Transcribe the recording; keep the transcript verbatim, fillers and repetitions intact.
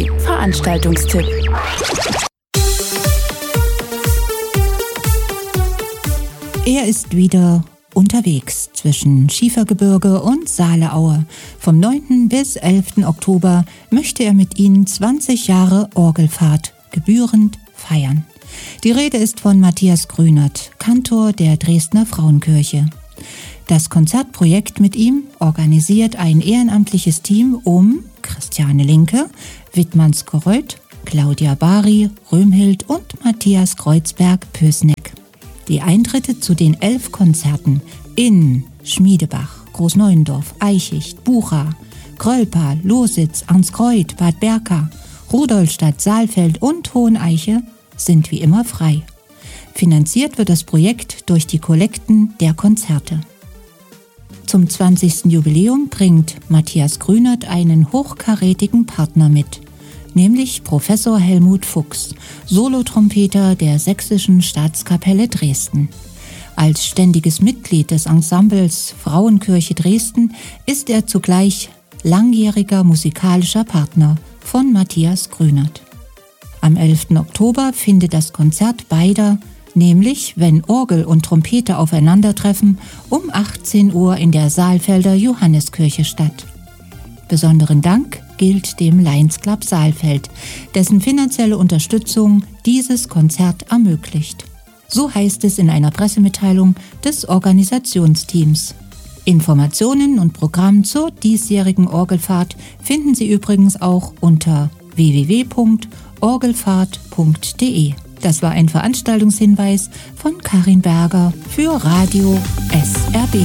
B Veranstaltungstipp. Er ist wieder unterwegs zwischen Schiefergebirge und Saaleaue. Vom neunten bis elften Oktober möchte er mit Ihnen zwanzig Jahre Orgelfahrt gebührend feiern. Die Rede ist von Matthias Grünert, Kantor der Dresdner Frauenkirche. Das Konzertprojekt mit ihm organisiert ein ehrenamtliches Team um Christiane Linke, Wittmanns Korreuth, Claudia Bari, Röhmhild und Matthias Kreuzberg-Pösneck. Die Eintritte zu den elf Konzerten in Schmiedebach, Großneuendorf, Eichicht, Bucha, Grölpa, Lositz, Arnskreuth, Bad Berka, Rudolstadt, Saalfeld und Hoheneiche sind wie immer frei. Finanziert wird das Projekt durch die Kollekten der Konzerte. Zum zwanzigsten Jubiläum bringt Matthias Grünert einen hochkarätigen Partner mit, nämlich Professor Helmut Fuchs, Solotrompeter der Sächsischen Staatskapelle Dresden. Als ständiges Mitglied des Ensembles Frauenkirche Dresden ist er zugleich langjähriger musikalischer Partner von Matthias Grünert. Am elften Oktober findet das Konzert beider, nämlich wenn Orgel und Trompete aufeinandertreffen, um achtzehn Uhr in der Saalfelder Johanneskirche statt. Besonderen Dank gilt dem Lions Club Saalfeld, dessen finanzielle Unterstützung dieses Konzert ermöglicht. So heißt es in einer Pressemitteilung des Organisationsteams. Informationen und Programm zur diesjährigen Orgelfahrt finden Sie übrigens auch unter w w w punkt orgelfahrt punkt d e. Das war ein Veranstaltungshinweis von Karin Berger für Radio S R B.